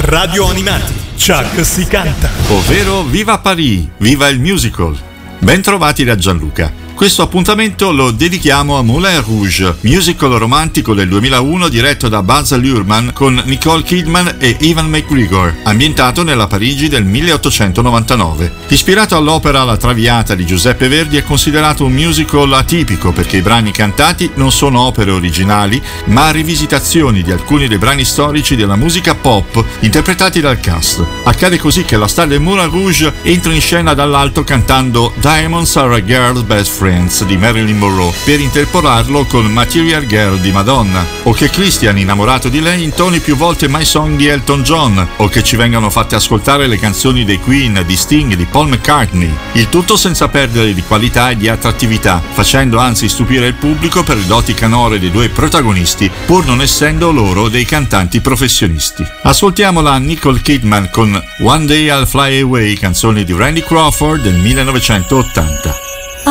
Radio Animati, Chuck si canta. Ovvero Viva Paris, viva il musical. Ben trovati da Gianluca. Questo appuntamento lo dedichiamo a Moulin Rouge, musical romantico del 2001 diretto da Baz Luhrmann con Nicole Kidman e Ewan McGregor, ambientato nella Parigi del 1899. Ispirato all'opera La Traviata di Giuseppe Verdi, è considerato un musical atipico perché i brani cantati non sono opere originali, ma rivisitazioni di alcuni dei brani storici della musica pop interpretati dal cast. Accade così che la star del Moulin Rouge entra in scena dall'alto cantando Diamonds Are a Girl's Best Friend di Marilyn Monroe per interpolarlo con Material Girl di Madonna, o che Christian, innamorato di lei, intoni più volte My Song di Elton John, o che ci vengano fatte ascoltare le canzoni dei Queen, di Sting, di Paul McCartney. Il tutto senza perdere di qualità e di attrattività, facendo anzi stupire il pubblico per le doti canore dei due protagonisti, pur non essendo loro dei cantanti professionisti. Ascoltiamola Nicole Kidman con One Day I'll Fly Away, canzone di Randy Crawford del 1980.